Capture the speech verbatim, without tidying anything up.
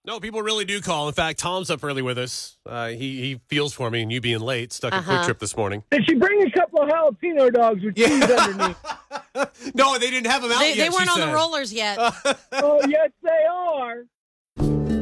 No, people really do call. In fact, Tom's up early with us. Uh, he he feels for me and you being late. Stuck Uh-huh. a quick trip this morning. Did she bring a couple of jalapeno dogs with cheese underneath? No, they didn't have them out They, yet. they weren't she on said. the rollers yet. Oh, yes, they are.